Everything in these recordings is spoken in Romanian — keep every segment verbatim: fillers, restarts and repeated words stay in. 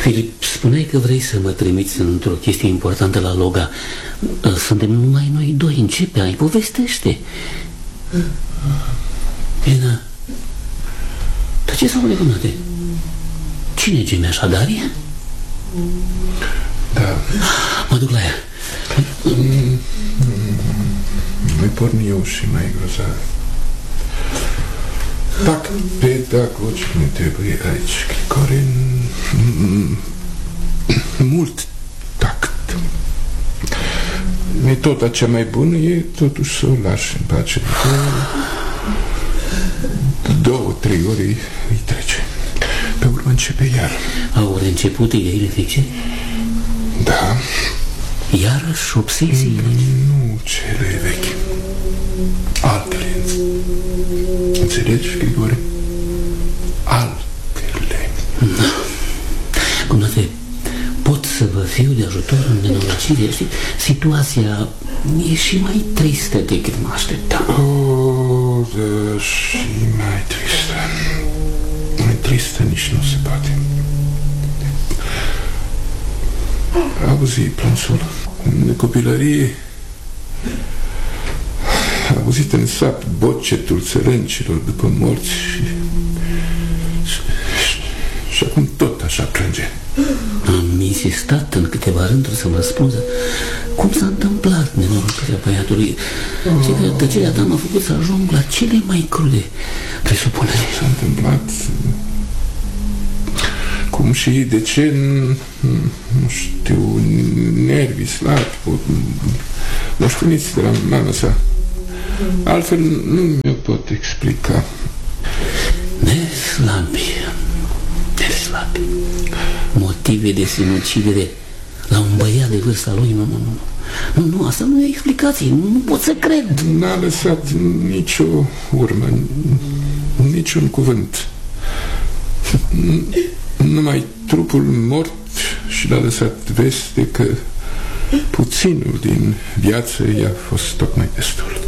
Filip, spuneai că vrei să mă trimiți într-o chestie importantă la Loga. Suntem numai noi doi, începe, ai povestește. Bine. Dar ce s-au legănate? Cine geme așa, Daria? Da. Mă duc la ea. Mai porni eu și mai grozav. Tact pedagogic ne trebuie aici, Grigorin. Mult tact. Metoda cea mai bună e totuși să o lași în pace. Două, trei ori îi trece. Pe urmă începe iar. Au început ideile fixe? Da. Iarăși obsesiile? Nu cele vechi. Altele. Înțelegi, Grigore? Altele. Cum te pot să vă fiu de ajutor în nenorocire? Știi, situația e și mai tristă decât mă așteptam. Oh, da, și mai tristă. Mai tristă nici nu se poate. Auzi, plânsul, de copilărie a auzit în sat bocetul țărâncilor după morți și, și, și, și acum tot așa plânge. Am insistat în câteva rânduri să-mi răspundă cum s-a întâmplat nenorocirea băiatului. Și că tăcerea ta m-a făcut să ajung la cele mai crude presupuneri. S-a întâmplat cum și de ce, nu știu, nervii slabi, moșteniți de la mama sa. Altfel nu mi-o pot explica. Neslabi, neslabi. Motive de sinucidere la un băiat de vârsta lui, nu, nu, nu. Nu, nu, asta nu e explicație, nu pot să cred. N-a lăsat nicio urmă, niciun cuvânt. Numai trupul mort și l-a lăsat veste că puținul din viață i-a fost tocmai destul.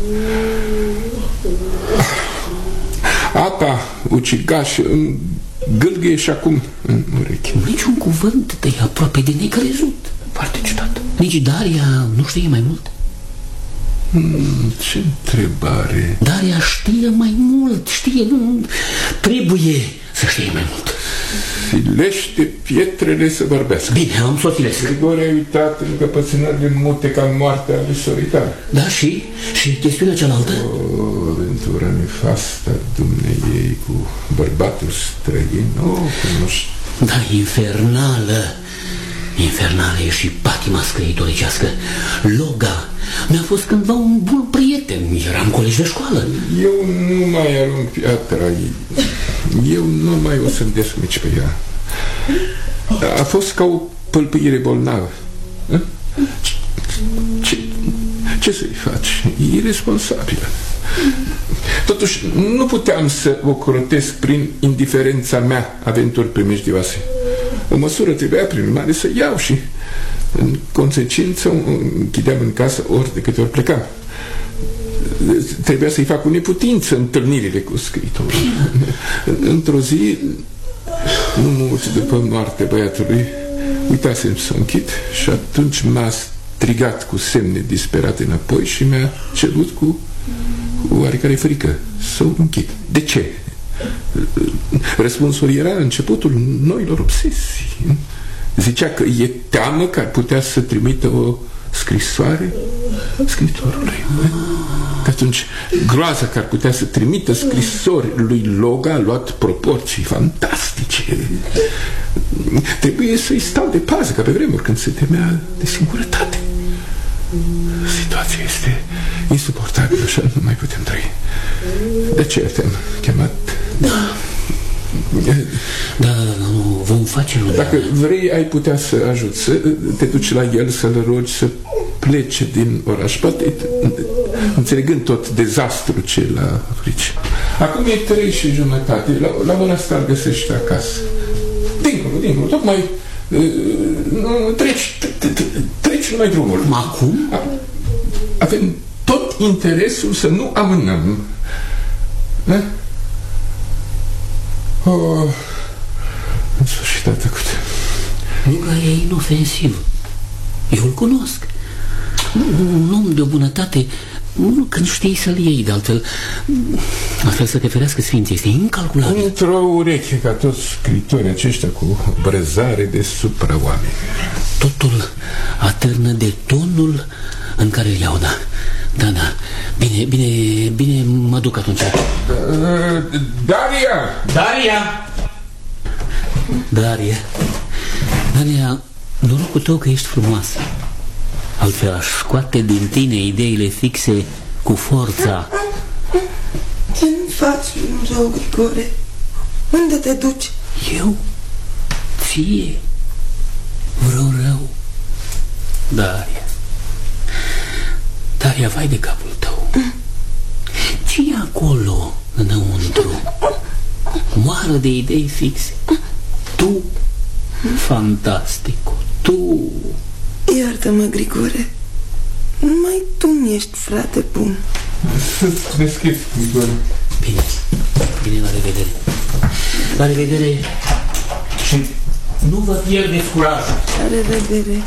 Apa ucigașă îmi gâlgâie și acum în urechi. Niciun cuvânt de aproape de necrezut. Foarte ciudat. Nici Daria nu știe mai mult? Hmm, ce întrebare. Daria știe mai mult. Știe, nu, trebuie să știe mai mult. Silește pietrele să vorbească. Bine, am să o silesc. Grigore a uitat încăpățânările mute ca moartea lui Soritan. Da, și? Și chestiunea cealaltă? O aventură nefastă dumneiei cu bărbatul străin. O, cunoști. Da, infernală. Infernală e și patima scriitoricească. Loga mi-a fost cândva un bun prieten. Eram colegi de școală. Eu nu mai arunc piatra. Eu nu mai o să-mi desmici pe ea. A fost ca o pălpâire bolnavă. Ce, ce să-i faci? E irresponsabilă. Totuși, nu puteam să o crotesc prin indiferența mea aventuri primejdioase. O măsură trebuia, prin urmare, să iau și, în consecință, închideam în casă ori de câte ori plecam. Trebuia să-i fac cu neputință întâlnirile cu scriitorul. Într-o zi, nu mult după moartea băiatului, uitasem să o închid și atunci m-a strigat cu semne disperate înapoi și mi-a cerut cu oarecare frică să o închid. De ce? Răspunsul era începutul noilor obsesii. Zicea că e teamă că ar putea să trimită o scrisoare scriitorului. Că atunci groaza că ar putea să trimită scrisori lui Loga a luat proporții fantastice. Trebuie să-i stau de pază, ca pe vremuri când se temea de singurătate. Situația este insuportabilă, așa nu mai putem trăi. De ce te-am chemat? Da. Da, da, da, nu, vom face lucruri. Dacă vrei, ai putea să ajuți, să te duci la el, să-l rogi să plece din oraș, poate înțelegând tot dezastrul ce l-a frici. Acum e trei și jumătate, la, la Mănăstar găsește acasă. Dincolo, dincolo, tocmai uh, treci, treci numai drumul. Acum? Avem tot interesul să nu amânăm. Da? Oh, în sfârșit a tăcut. Luca e inofensiv. Eu îl cunosc. Un om de o bunătate, nu când știi să-l iei, de altfel, altfel să te ferească sfinții, este incalculabil. Într-o ureche ca toți scritorii aceștia cu brăzare de supra-oameni. Totul atârnă de tonul în care îl iau, da. Da, da. Bine, bine, bine, mă duc atunci. Daria! Daria! Daria. Daria, norocul tău că ești frumoasă. Altfel aș scoate din tine ideile fixe cu forța. Ce nu faci rău, Grigore? Unde te duci? Eu? Ție? Vreau rău? Daria. Daria, vai de capul tău. Ce e acolo înăuntru? Moară de idei fixe. Tu, fantasticul, tu. Iartă-mă, Grigore. Numai tu mi-ești frate bun. Să-ți deschid, Grigore. Bine, bine, la revedere. La revedere. Și nu vă pierdeți curajul. La revedere.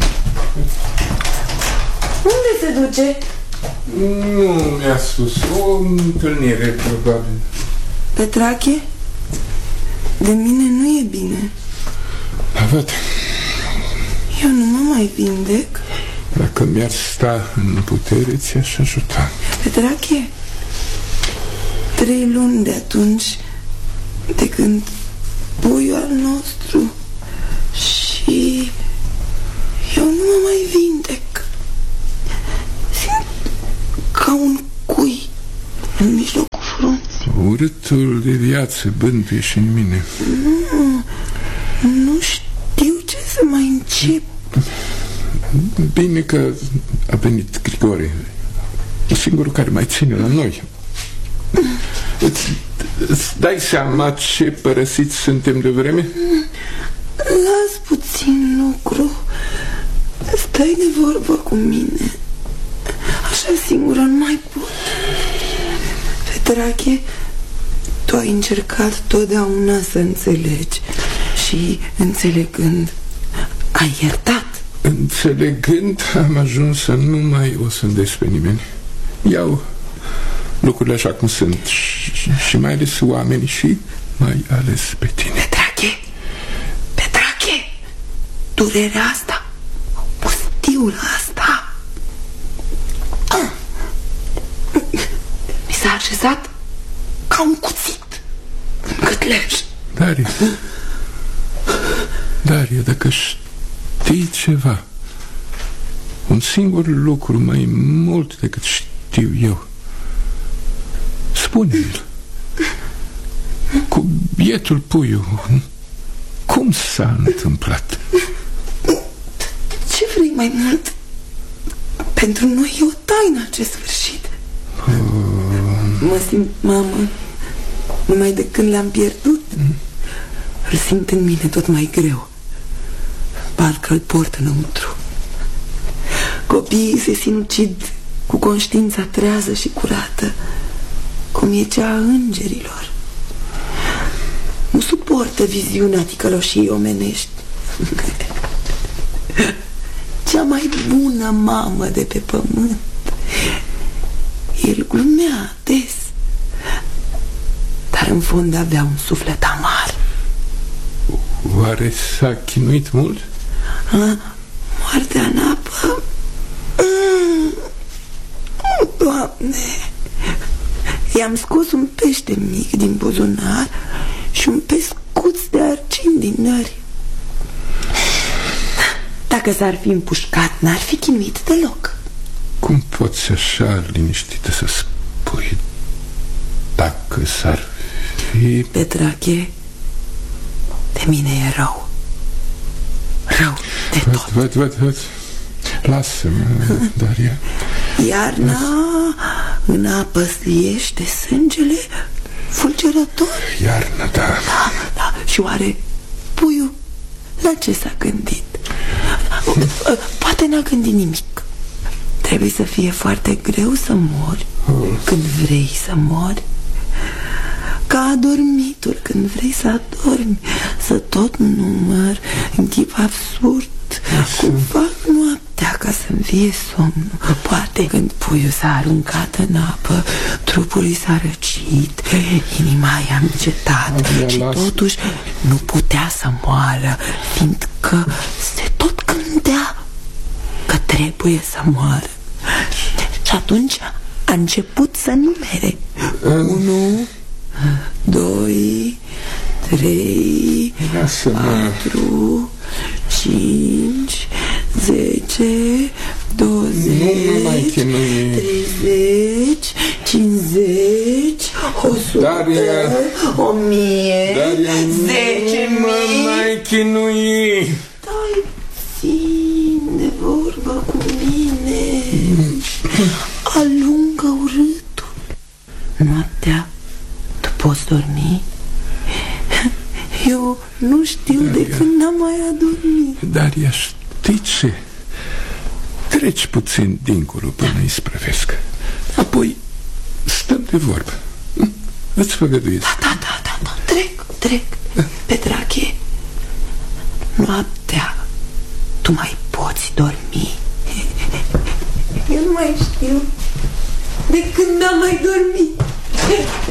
Unde se duce? Nu mi-a spus. O întâlnire, probabil. Petrache? De mine nu e bine. Da, văd. Eu nu mă mai vindec. Dacă mi-ar sta în putere, ți-aș ajuta. Petrache, trei luni de atunci, de când puiul al nostru, și eu nu mă mai vindec. Simt ca un cui în mijlocul frunții. Urâtul de viață bântuie și în mine. Nu, nu știu ce să mai încep. Bine că a venit Grigore, singurul care mai ține la noi. Îți, îți dai seama ce părăsiți suntem de vreme? Las puțin lucru. Stai de vorbă cu mine. Așa singură nu mai pot. Petrache, tu ai încercat totdeauna să înțelegi. Și înțelegând, ai iertat. Înțelegând, am ajuns să nu mai o sândesc pe nimeni. Iau lucrurile așa cum sunt. Și, și mai ales oamenii. Și mai ales pe tine. Petrache, Petrache, durerea asta, pustiul asta, mi s-a așezat ca un cuțit în gâtlej. Daria, Daria, dacă știi ceva, un singur lucru mai mult decât știu eu, spune-mi-l. Cu bietul puiu, cum s-a întâmplat? Ce vrei mai mult? Pentru noi e o taină ce sfârșit. oh. Mă simt mamă numai de când l-am pierdut. mm. Îl simt în mine tot mai greu. Parcă îl port înăuntru. Copiii se sinucid cu conștiința trează și curată, cum e cea a îngerilor. Nu suportă viziunea ticăloșii omenești. Cea mai bună mamă de pe pământ. El glumea des, dar în fond avea un suflet amar. Oare s-a chinuit mult? A, moartea în apă? Mm. Doamne, i-am scos un pește mic din buzunar și un pescuț de argint din nări. Dacă s-ar fi împușcat, n-ar fi chinuit deloc. Cum poți așa liniștită să spui? Dacă s-ar fi... Petrache, de mine e rău. Rău de văd, tot. Văd, văd, văd. Lasă-mă, Daria. Iarna în apă sliește sângele fulgerător. Iarna, da. Da, da. Și oare puiul la ce s-a gândit? Poate n-a gândit nimic. Trebuie să fie foarte greu să mori oh. când vrei să mori, ca adormitul când vrei să adormi, să tot număr în chip absurd cum fac noaptea ca să-mi vie somnul. Poate când puiul s-a aruncat în apă, trupul i s-a răcit, inima i-a încetat și totuși nu putea să moară, fiindcă se tot gândea că trebuie să moară. Și atunci a început să numere. Unu, doi, trei, patru, cinci, zece, douăzeci, treizeci, cincizeci, o sută, o mie, zece mii. Mai chinui. Stai țin de vorbă cu mine. Alungă urâtul. Noaptea tu poți dormi? Eu nu știu Daria. De când n-am mai adormit. Daria, știi ce? Treci puțin dincolo până da. Isprăvesc. Apoi stăm de vorbă. Îți făgăduiesc. Da, da, da, da, da. Trec, trec da. Petrache, noaptea tu mai poți dormi. Eu nu mai știu de când n-am mai dormit.